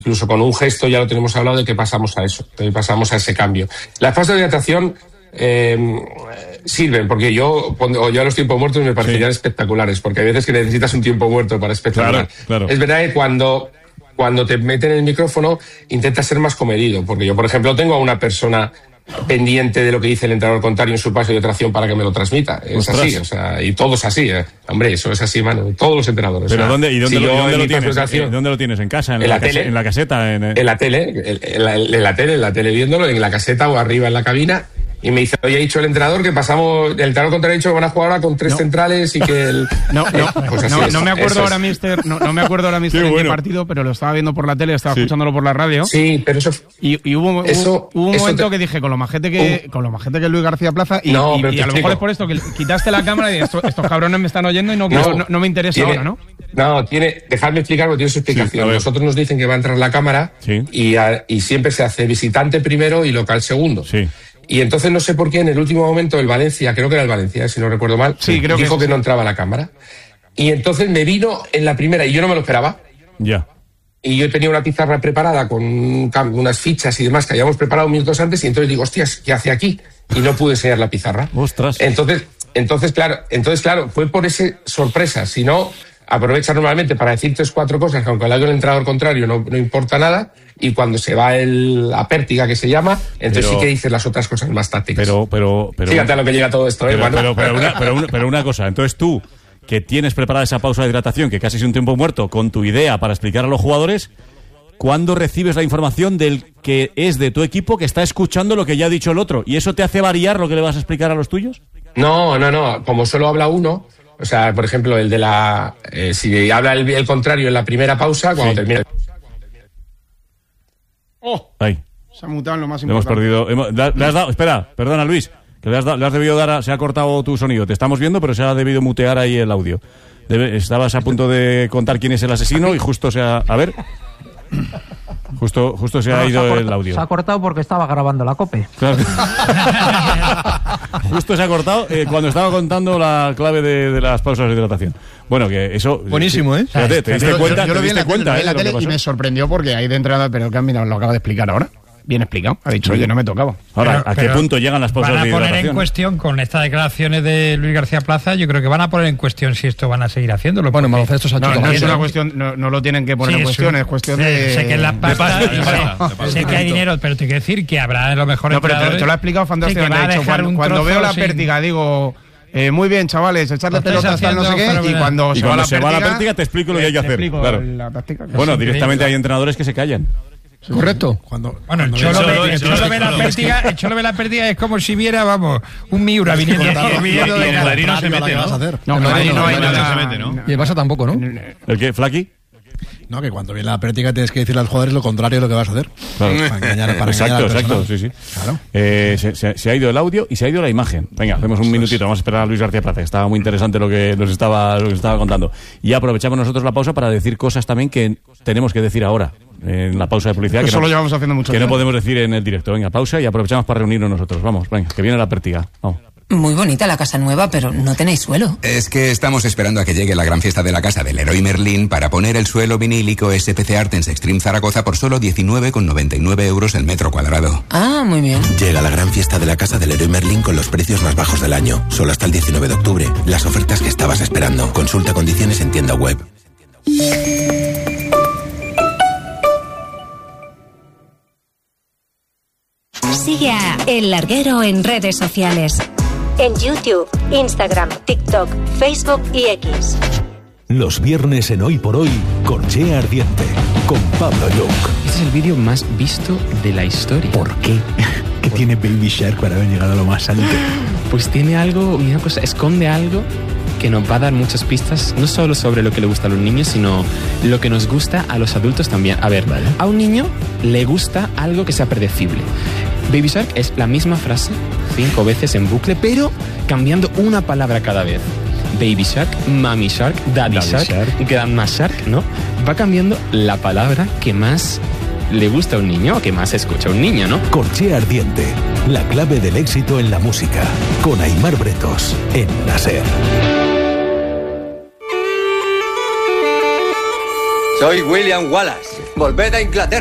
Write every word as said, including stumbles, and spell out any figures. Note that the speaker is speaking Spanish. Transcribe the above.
incluso con un gesto ya lo tenemos hablado de que pasamos a eso, que pasamos a ese cambio. Las pausas de hidratación eh, sirven, porque yo, cuando, yo a los tiempos muertos me parecerían sí. espectaculares, porque hay veces que necesitas un tiempo muerto para espectacular. Claro, claro. Es verdad que cuando, cuando te meten el micrófono intentas ser más comedido, porque yo, por ejemplo, tengo a una persona pendiente de lo que dice el entrenador contrario en su paso de hidratación para que me lo transmita. Es Ostras. así, o sea, y todo es así, ¿eh? Hombre, eso es así, mano, todos los entrenadores. ¿Pero o sea, dónde, y dónde, si lo, ¿dónde, lo tienes, eh, ¿dónde lo tienes? ¿En casa? ¿En, en la, la case, tele? ¿En la caseta? En, en la tele, en, en, la, en la tele, en la tele viéndolo, en la caseta o arriba en la cabina. Y me dice, oye, ha dicho el entrenador que pasamos, el entrenador contrario ha dicho que van a jugar ahora con tres no. centrales y que el... No, no, pues no, no me acuerdo ahora, mister, no, no me acuerdo ahora, mister, en bueno. qué partido, pero lo estaba viendo por la tele, estaba sí. escuchándolo por la radio. Sí, pero eso... Y, y hubo, eso, hubo un eso momento te... que dije, con lo majete que, uh. con lo majete que es Luis García Plaza, y, no, y, y a lo explico. mejor es por esto que quitaste la cámara y estos, estos cabrones me están oyendo y no, no, no, no me interesa tiene, ahora, ¿no? No, tiene, dejadme explicar porque tiene su explicación. Sí, nosotros nos dicen que va a entrar la cámara sí. y, a, y siempre se hace visitante primero y local segundo. Sí. Y entonces no sé por qué en el último momento el Valencia, creo que era el Valencia, si no recuerdo mal, sí, creo dijo que, que sí. no entraba la cámara. Y entonces me vino en la primera y yo no me lo esperaba. Ya. Y yo tenía una pizarra preparada con un, unas fichas y demás que habíamos preparado minutos antes y entonces digo, hostias, ¿qué hace aquí? Y no pude enseñar la pizarra. Ostras. Entonces, entonces claro, entonces claro, fue por esa sorpresa. Si no, aprovecha normalmente para decir tres, cuatro cosas que aunque le haga el entrenador contrario no, no importa nada, y cuando se va el, la pértiga que se llama, entonces pero, sí que dices las otras cosas más tácticas. Pero, pero, pero... Fíjate a lo que llega todo esto, pero, ¿eh, pero, pero, una, pero, una, pero una cosa, entonces tú, que tienes preparada esa pausa de hidratación, que casi es un tiempo muerto, con tu idea para explicar a los jugadores, ¿cuándo recibes la información del que es de tu equipo que está escuchando lo que ya ha dicho el otro? ¿Y eso te hace variar lo que le vas a explicar a los tuyos? No, no, no, como solo habla uno... O sea, por ejemplo, el de la... Eh, si habla el, el contrario en la primera pausa, cuando sí. termina... ¡Oh! Ahí. Se ha mutado en lo más importante. Hemos perdido... Hemos, le, le has dado, espera, perdona, Luis, que le has, dado, le has debido dar... A, se ha cortado tu sonido. Te estamos viendo, pero se ha debido mutear ahí el audio. Debe, estabas a punto de contar quién es el asesino y justo se ha... A ver... Justo, justo se no, ha ido se ha cortado, el audio. Se ha cortado porque estaba grabando la COPE. Claro. Justo se ha cortado eh, cuando estaba contando la clave de, de las pausas de hidratación. Bueno, que eso... Buenísimo, ¿eh? Fíjate, te diste yo, cuenta, yo, yo te lo vi en la cuenta, tele, ¿eh? la tele y me sorprendió porque ahí de entrada, pero que han mirado, lo acaba de explicar ahora. Bien explicado. Ha dicho, oye, no me tocaba. Ahora, pero, ¿a qué punto llegan las pausas de hidratación? Van a poner en cuestión, con estas declaraciones de Luis García Plaza, yo creo que van a poner en cuestión si esto van a seguir haciéndolo. Bueno, baloncesto se ha no, hecho no es una cuestión, no, no lo tienen que poner sí, en cuestión, es cuestión sé, de... Sé que en las pastas, sé, sé que hay dinero, pero te quiero decir que habrá lo mejor... No, pero te, te lo ha explicado fantásticamente. Sí, cuando cuando veo la pértiga, digo... Eh, muy bien, chavales, echarle pelotas tal no sé qué, y cuando, y se, cuando va la se pértiga, va la pértiga te explico lo que hay que hacer. Claro. La táctica, bueno, directamente hay entrenadores que se callan. Sí. Correcto. Cuando, bueno, el Cholo ve, el Cholo ve la pértiga, el Cholo ve la pértiga es como si viera, vamos, un Miura viniendo, viniendo de en el Madrid no se mete, ¿no? No, en el Madrid no hay nada. Y el Barça tampoco, ¿no? ¿El qué, Flaky? No, que cuando viene la práctica tienes que decirle a los jugadores lo contrario de lo que vas a hacer. Claro. Para engañar, para exacto, engañar exacto, sí, sí. Claro. Eh, se, se, se ha ido el audio y se ha ido la imagen. Venga, hacemos un minutito, vamos a esperar a Luis García Plaza, que estaba muy interesante lo que nos estaba, lo que estaba contando. Y aprovechamos nosotros la pausa para decir cosas también que tenemos que decir ahora, en la pausa de publicidad. Que eso no, lo llevamos haciendo mucho Que tiempo. no podemos decir en el directo. Venga, pausa y aprovechamos para reunirnos nosotros. Vamos, venga, que viene la pértiga. Vamos. Muy bonita la casa nueva, pero no tenéis suelo. Es que estamos esperando a que llegue la gran fiesta de la casa del Leroy Merlin para poner el suelo vinílico S P C Artens Extreme Zaragoza por solo diecinueve con noventa y nueve euros el metro cuadrado. Ah, muy bien. Llega la gran fiesta de la casa del Leroy Merlin con los precios más bajos del año. Solo hasta el diecinueve de octubre. Las ofertas que estabas esperando. Consulta condiciones en tienda web. Sigue a El Larguero en redes sociales. En YouTube, Instagram, TikTok, Facebook y X. Los viernes en Hoy por Hoy, Corchea Ardiente, con Pablo Lloc. Este es el vídeo más visto de la historia. ¿Por qué? ¿Qué ¿Por? tiene Baby Shark para haber llegado a lo más alto? Pues tiene algo, una cosa, esconde algo que nos va a dar muchas pistas, no solo sobre lo que le gusta a los niños, sino lo que nos gusta a los adultos también. A ver, vale. A un niño le gusta algo que sea predecible. Baby Shark es la misma frase cinco veces en bucle, pero cambiando una palabra cada vez. Baby Shark, Mommy Shark, Daddy, Daddy Shark, Shark, Grandma Shark, ¿no? Va cambiando la palabra que más le gusta a un niño o que más escucha a un niño, ¿no? Corchea Ardiente, la clave del éxito en la música, con Aimar Bretos, en La SER. Soy William Wallace. Volved a Inglaterra.